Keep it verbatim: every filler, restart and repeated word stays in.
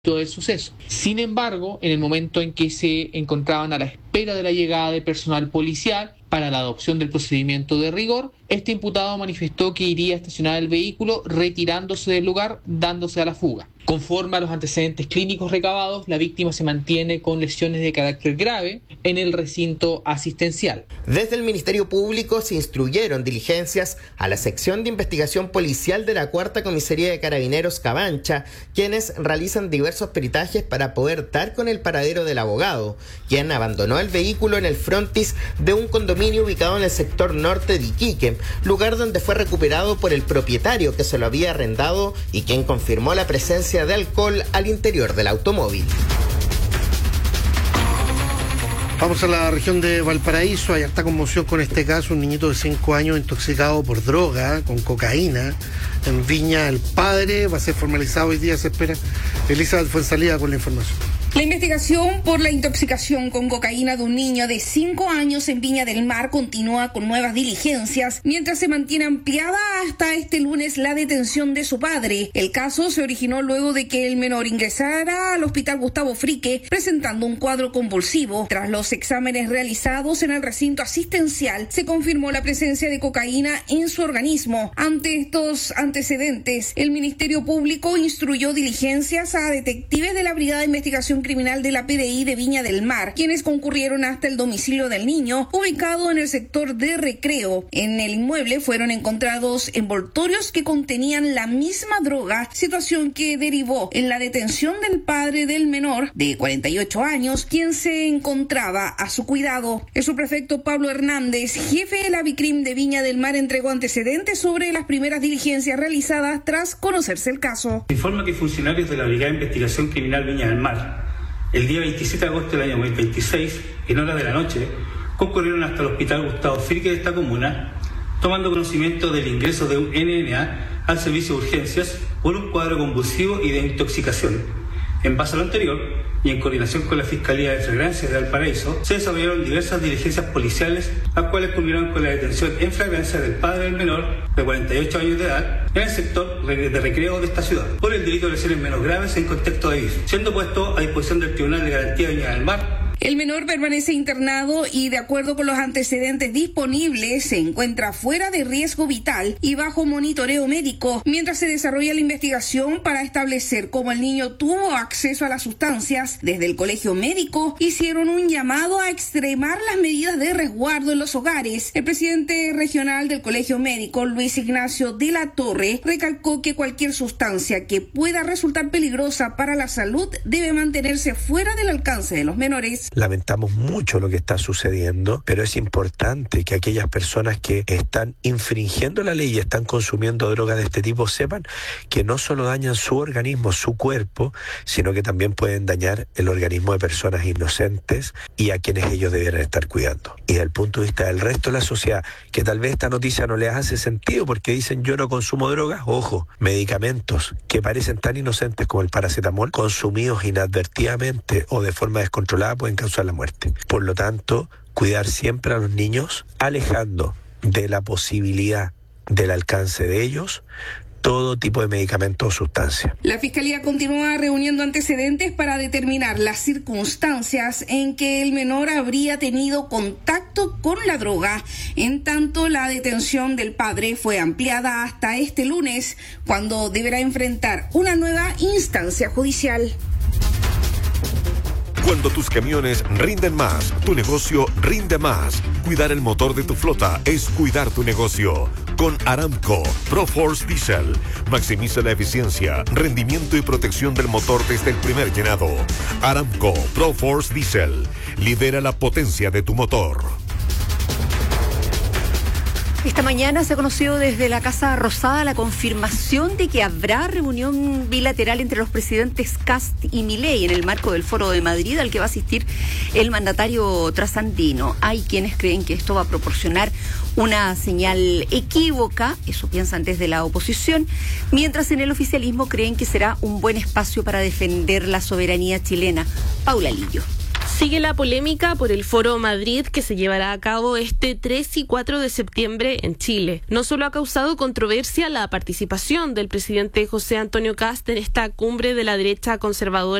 del suceso. Sin embargo, en el momento en que se encontraban a la espera de la llegada de personal policial para la adopción del procedimiento de rigor, este imputado manifestó que iría a estacionar el vehículo retirándose del lugar, dándose a la fuga. Conforme a los antecedentes clínicos recabados, la víctima se mantiene con lesiones de carácter grave en el recinto asistencial. Desde el Ministerio Público se instruyeron diligencias a la sección de investigación policial de la Cuarta Comisaría de Carabineros Cabancha, quienes realizan diversos peritajes para poder dar con el paradero del abogado, quien abandonó el vehículo en el frontis de un condominio ubicado en el sector norte de Iquique, lugar donde fue recuperado por el propietario que se lo había arrendado y quien confirmó la presencia de alcohol al interior del automóvil. Vamos a la región de Valparaíso. Hay harta conmoción con este caso. Un niñito de cinco años intoxicado por droga, con cocaína, en Viña. El padre va a ser formalizado hoy día, se espera. Elizabeth Fuenzalida con la información. La investigación por la intoxicación con cocaína de un niño de cinco años en Viña del Mar continúa con nuevas diligencias, mientras se mantiene ampliada hasta este lunes la detención de su padre. El caso se originó luego de que el menor ingresara al hospital Gustavo Frique presentando un cuadro convulsivo. Tras los exámenes realizados en el recinto asistencial, se confirmó la presencia de cocaína en su organismo. Ante estos antecedentes, el Ministerio Público instruyó diligencias a detectives de la Brigada de Investigación Criminal de la P D I de Viña del Mar, quienes concurrieron hasta el domicilio del niño, ubicado en el sector de Recreo. En el inmueble fueron encontrados envoltorios que contenían la misma droga, situación que derivó en la detención del padre del menor, de cuarenta y ocho años, quien se encontraba a su cuidado. El subprefecto Pablo Hernández, jefe de la Vicrim de Viña del Mar, entregó antecedentes sobre las primeras diligencias realizadas tras conocerse el caso. Informa que funcionarios de la Brigada de Investigación Criminal Viña del Mar, el día veintisiete de agosto del año dos mil veintiséis, en horas de la noche, concurrieron hasta el hospital Gustavo Frique de esta comuna, tomando conocimiento del ingreso de un N N A al servicio de urgencias por un cuadro convulsivo y de intoxicación. En base a lo anterior, y en coordinación con la Fiscalía de Flagrancias de Valparaíso, se desarrollaron diversas diligencias policiales, las cuales culminaron con la detención en flagrancia del padre del menor, de cuarenta y ocho años de edad, en el sector de Recreo de esta ciudad, por el delito de lesiones menos graves en contexto de I S, siendo puesto a disposición del Tribunal de Garantía de Viña del Mar. El menor permanece internado y, de acuerdo con los antecedentes disponibles, se encuentra fuera de riesgo vital y bajo monitoreo médico, mientras se desarrolla la investigación para establecer cómo el niño tuvo acceso a las sustancias. Desde el colegio médico hicieron un llamado a extremar las medidas de resguardo en los hogares. El presidente regional del colegio médico, Luis Ignacio de la Torre, recalcó que cualquier sustancia que pueda resultar peligrosa para la salud debe mantenerse fuera del alcance de los menores. Lamentamos mucho lo que está sucediendo, pero es importante que aquellas personas que están infringiendo la ley y están consumiendo drogas de este tipo sepan que no solo dañan su organismo, su cuerpo, sino que también pueden dañar el organismo de personas inocentes y a quienes ellos debieran estar cuidando. Y desde el punto de vista del resto de la sociedad, que tal vez esta noticia no les hace sentido porque dicen yo no consumo drogas, ojo, medicamentos que parecen tan inocentes como el paracetamol, consumidos inadvertidamente o de forma descontrolada pueden causar la muerte. Por lo tanto, cuidar siempre a los niños, alejando de la posibilidad del alcance de ellos todo tipo de medicamento o sustancia. La Fiscalía continúa reuniendo antecedentes para determinar las circunstancias en que el menor habría tenido contacto con la droga. En tanto, la detención del padre fue ampliada hasta este lunes, cuando deberá enfrentar una nueva instancia judicial. Cuando tus camiones rinden más, tu negocio rinde más. Cuidar el motor de tu flota es cuidar tu negocio. Con Aramco ProForce Diesel, maximiza la eficiencia, rendimiento y protección del motor desde el primer llenado. Aramco ProForce Diesel, lidera la potencia de tu motor. Esta mañana se ha conocido desde la Casa Rosada la confirmación de que habrá reunión bilateral entre los presidentes Kast y Milei en el marco del Foro de Madrid al que va a asistir el mandatario trasandino. Hay quienes creen que esto va a proporcionar una señal equívoca, eso piensan desde la oposición, mientras en el oficialismo creen que será un buen espacio para defender la soberanía chilena. Paula Lillo. Sigue la polémica por el Foro Madrid que se llevará a cabo este tres y cuatro de septiembre en Chile. No solo ha causado controversia la participación del presidente José Antonio Kast en esta cumbre de la derecha conservadora